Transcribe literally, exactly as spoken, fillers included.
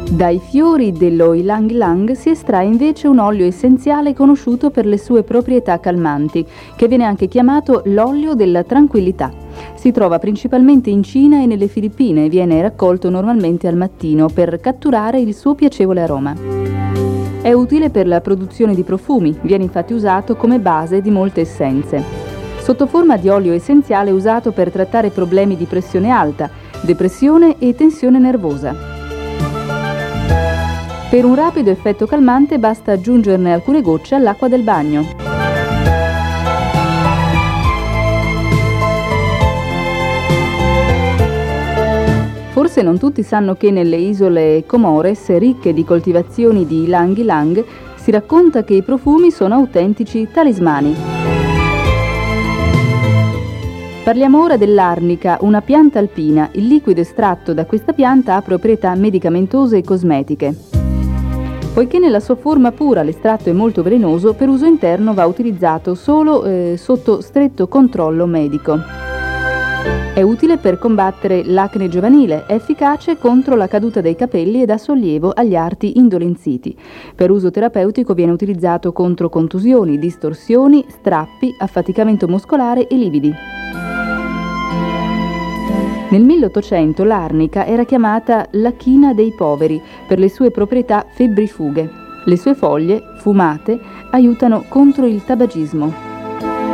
Dai fiori dello ylang ylang si estrae invece un olio essenziale conosciuto per le sue proprietà calmanti, che viene anche chiamato l'olio della tranquillità. Si trova principalmente in Cina e nelle Filippine e viene raccolto normalmente al mattino per catturare il suo piacevole aroma. È utile per la produzione di profumi, viene infatti usato come base di molte essenze. Sotto forma di olio essenziale usato per trattare problemi di pressione alta, depressione e tensione nervosa. Per un rapido effetto calmante basta aggiungerne alcune gocce all'acqua del bagno. Forse non tutti sanno che nelle isole Comores, ricche di coltivazioni di ylang ylang, si racconta che i profumi sono autentici talismani. Parliamo ora dell'arnica, una pianta alpina. Il liquido estratto da questa pianta ha proprietà medicamentose e cosmetiche. Poiché nella sua forma pura l'estratto è molto velenoso, per uso interno va utilizzato solo eh, sotto stretto controllo medico. È utile per combattere l'acne giovanile, è efficace contro la caduta dei capelli e dà sollievo agli arti indolenziti. Per uso terapeutico viene utilizzato contro contusioni, distorsioni, strappi, affaticamento muscolare e lividi. Nel milleottocento l'arnica era chiamata la china dei poveri per le sue proprietà febbrifughe. Le sue foglie, fumate, aiutano contro il tabagismo.